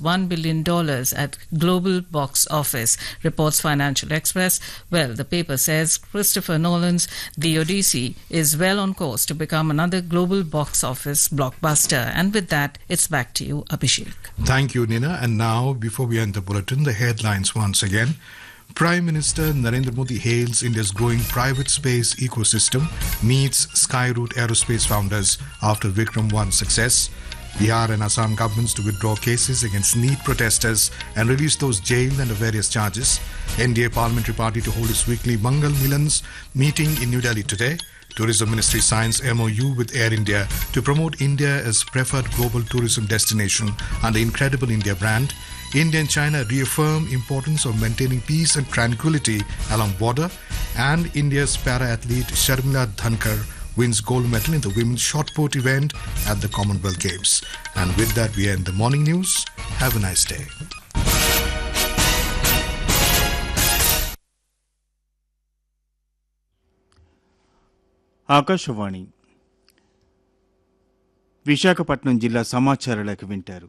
$1 billion at global box office, reports Financial Express. Well, the paper says Christopher Nolan's The Odyssey is well on course to become another global box office blockbuster. And with that, it's back to you, Abhishek. Thank you, Nina. And now, before we end the bulletin, the headlines once again. Prime Minister Narendra Modi hails India's growing private space ecosystem, meets Skyroot Aerospace founders after Vikram 1 success. Bihar and Assam governments to withdraw cases against NEET protesters and release those jailed under various charges. NDA Parliamentary Party to hold its weekly Mangal Milans meeting in New Delhi today. Tourism Ministry signs MOU with Air India to promote India as preferred global tourism destination under Incredible India brand. India and China reaffirm importance of maintaining peace and tranquility along border. And India's para-athlete Sharmila Dhankar wins gold medal in the women's shot put event at the Commonwealth Games. And with that, we end the morning news. Have a nice day. Akashvani Visakhapatnam జిల్లా సమాచారాలకు వింటారు.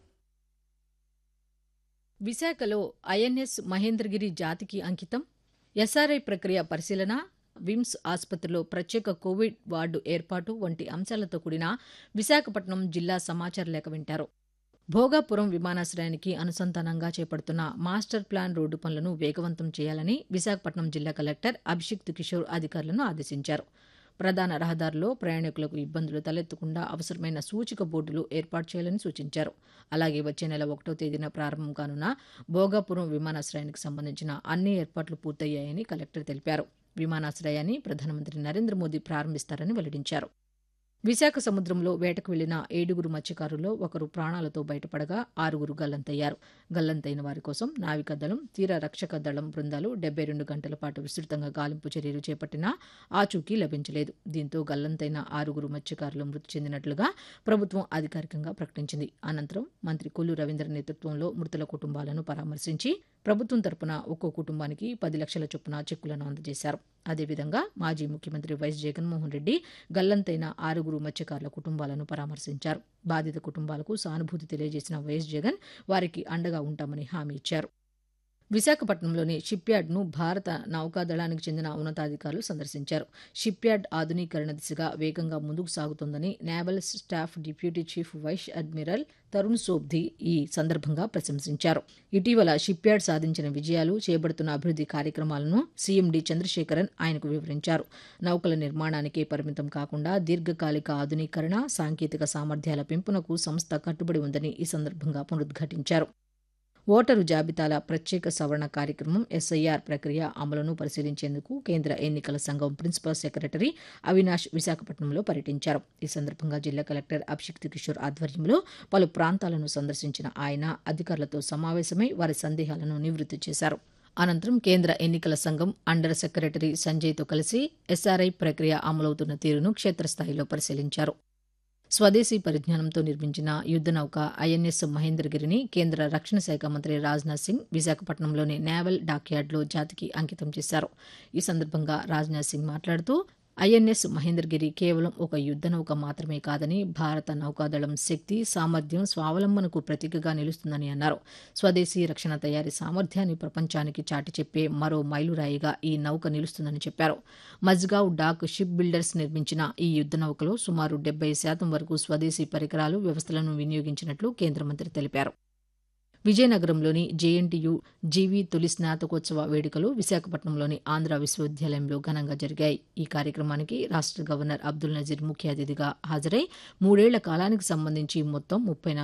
విశాఖలో INS Mahendragiri జాతికి అంకితం, SRI ప్రక్రియ పరిశీలన, VIMS ఆసుపత్రిలో ప్రత్యేక Covid ward ఏర్పాటు వంటి అంశాలతో కూడిన విశాఖపట్నం జిల్లా సమాచార లేఖ వింటారు. భోగాపురం విమానాశ్రయానికి అనుసంధానంగా చేపడుతున్న మాస్టర్ ప్లాన్ రోడ్డు పనులను వేగవంతం చేయాలని విశాఖపట్నం జిల్లా కలెక్టర్ అభిషిక్త్ కిషోర్ అధికారులను ఆదేశించారు. ప్రధాన రహదారుల్లో ప్రయాణికులకు ఇబ్బందులు తలెత్తకుండా అవసరమైన సూచిక బోర్డులు ఏర్పాటు చేయాలని సూచించారు. అలాగే వచ్చే నెల 1వ తేదీన ప్రారంభం కానున్న భోగాపురం విమానాశ్రయానికి సంబంధించిన అన్ని ఏర్పాట్లు పూర్తయ్యాయని కలెక్టర్ తెలిపారు. విమానాశ్రయాన్ని ప్రధానమంత్రి నరేంద్ర మోదీ ప్రారంభిస్తారని వెల్లడించారు. విశాఖ సముద్రంలో వేటకు వెళ్లిన 7 మత్స్యకారుల్లో ఒకరు ప్రాణాలతో బయటపడగా 6 గల్లంతయ్యారు. గల్లంతైన వారి కోసం నావికాదళం, తీర రక్షక దళం బృందాలు 72 గంటల పాటు విస్తృతంగా గాలింపు చర్యలు చేపట్టినా ఆచూకీ లభించలేదు. దీంతో గల్లంతైన 6 మత్స్యకారులు మృతి చెందినట్లుగా ప్రభుత్వం అధికారికంగా ప్రకటించింది. అనంతరం మంత్రి కొల్లు రవీంద్ర నేతృత్వంలో మృతుల కుటుంబాలను పరామర్శించి ప్రభుత్వం తరపున ఒక్కో కుటుంబానికి 10 లక్షల చొప్పున చెక్కులను అందజేశారు. అదేవిధంగా మాజీ ముఖ్యమంత్రి వైఎస్ జగన్మోహన్ రెడ్డి గల్లంతైన 6 మత్స్యకారుల కుటుంబాలను పరామర్శించారు. బాధిత కుటుంబాలకు సానుభూతి తెలియజేసిన వైఎస్ జగన్ వారికి అండగా ఉంటామని హామీ ఇచ్చారు. విశాఖపట్నంలోని షిప్యార్డ్ను భారత నౌకాదళానికి చెందిన ఉన్నతాధికారులు సందర్శించారు. షిప్యార్డ్ ఆధునీకరణ దిశగా వేగంగా ముందుకు సాగుతోందని naval staff deputy chief vice admiral Tarun సోబ్ది ఈ సందర్భంగా ప్రశంసించారు. ఇటీవల షిప్యార్డ్ సాధించిన విజయాలు, చేపడుతున్న అభివృద్ది కార్యక్రమాలను సీఎండీ చంద్రశేఖరన్ ఆయనకు వివరించారు. నౌకల నిర్మాణానికే పరిమితం కాకుండా దీర్ఘకాలిక ఆధునీకరణ, సాంకేతిక సామర్థ్యాల పెంపునకు సంస్థ కట్టుబడి ఉందని ఈ సందర్భంగా పునరుద్ఘాటించారు. ఓటరు జాబితాల ప్రత్యేక సవరణ కార్యక్రమం ఎస్ఐఆర్ ప్రక్రియ అమలును పరిశీలించేందుకు కేంద్ర ఎన్నికల సంఘం ప్రిన్సిపల్ సెక్రటరీ అవినాష్ విశాఖపట్నంలో పర్యటించారు. ఈ సందర్భంగా జిల్లా కలెక్టర్ అభిషిక్త్ కిషోర్ ఆధ్వర్యంలో పలు ప్రాంతాలను సందర్శించిన ఆయన అధికారులతో సమావేశమై వారి సందేహాలను నివృత్తి చేశారు. అనంతరం కేంద్ర ఎన్నికల సంఘం అండర్ సెక్రటరీ సంజయ్తో కలిసి ఎస్ఆర్ఐ ప్రక్రియ అమలవుతున్న తీరును క్షేత్రస్థాయిలో పరిశీలించారు. స్వదేశీ పరిజ్ఞానంతో నిర్మించిన యుద్దనౌక ఐఎన్ఎస్ మహేంద్రగిరిని కేంద్ర రక్షణ శాఖ మంత్రి రాజ్నాథ్ సింగ్ విశాఖపట్నంలోని నేవల్ డాక్యార్డ్లో జాతికి అంకితం చేశారు. ఈ సందర్భంగా రాజ్నాథ్ సింగ్ మాట్లాడుతూ ఐఎన్ఎస్ మహేంద్రగిరి కేవలం ఒక యుద్దనౌక మాత్రమే కాదని భారత నౌకాదళం శక్తి, సామర్థ్యం, స్వావలంబనకు ప్రతీకగా నిలుస్తుందని అన్నారు. స్వదేశీ రక్షణ తయారీ సామర్థ్యాన్ని ప్రపంచానికి చాటి చెప్పే మరో మైలురాయిగా ఈ నౌక నిలుస్తుందని చెప్పారు. మజ్గావ్ డాక్ షిప్ బిల్డర్స్ నిర్మించిన ఈ యుద్దనౌకలో సుమారు 70% వరకు స్వదేశీ పరికరాలు, వ్యవస్థలను వినియోగించినట్లు కేంద్ర మంత్రి తెలిపారు. విజయనగరంలోని జేఎన్టీయూ జీవీ తొలి స్నాతకోత్సవ వేడుకలు విశాఖపట్నంలోని ఆంధ్ర విశ్వవిద్యాలయంలో ఘనంగా జరిగాయి. ఈ కార్యక్రమానికి రాష్ట్ర గవర్నర్ అబ్దుల్ నజీర్ ముఖ్య అతిథిగా హాజరై 3 ఏళ్ల కాలానికి సంబంధించి మొత్తం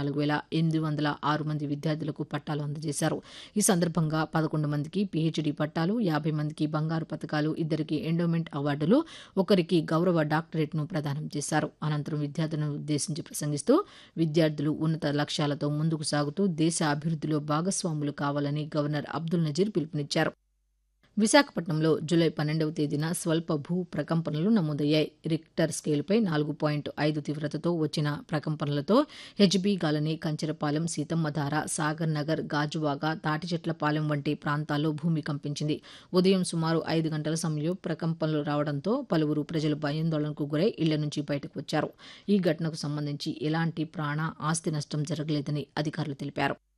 34,806 మంది విద్యార్థులకు పట్టాలు అందజేశారు. ఈ సందర్భంగా 11 మందికి పీహెచ్డీ పట్టాలు, 50 మందికి బంగారు పతకాలు, 2కి ఎండోమెంట్ అవార్డులు, 1కి గౌరవ డాక్టరేట్ను ప్రదానం చేశారు. అనంతరం విద్యార్థులను ఉద్దేశించి ప్రసంగిస్తూ విద్యార్థులు ఉన్నత లక్ష్యాలతో ముందుకు సాగుతూ దేశ అభివృద్ధిలో భాగస్వాములు కావాలని గవర్నర్ అబ్దుల్ నజీర్ పిలుపునిచ్చారు. విశాఖపట్నంలో జూలై 12వ తేదీన స్వల్ప భూ ప్రకంపనలు నమోదయ్యాయి. రిక్టర్ స్కేలుపై 4.5 తీవ్రతతో వచ్చిన ప్రకంపనలతో హెచ్బీ కాలనీ, కంచెరపాలెం, సీతమ్మధార, సాగర్ నగర్, గాజువాక, తాటిచెట్లపాలెం వంటి ప్రాంతాల్లో భూమి కంపించింది. ఉదయం సుమారు 5 గంటల సమయంలో ప్రకంపనలు రావడంతో పలువురు ప్రజలు భయాందోళనకు గురై ఇళ్ల నుంచి బయటకు వచ్చారు. ఈ ఘటనకు సంబంధించి ఎలాంటి ప్రాణ, ఆస్తి నష్టం జరగలేదని అధికారులు తెలిపారు.